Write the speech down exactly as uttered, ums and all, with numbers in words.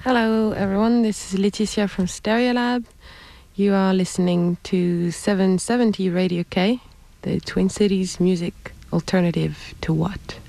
Hello everyone, this is Leticia from Stereolab. You are listening to seven seventy Radio K, the Twin Cities music alternative to what?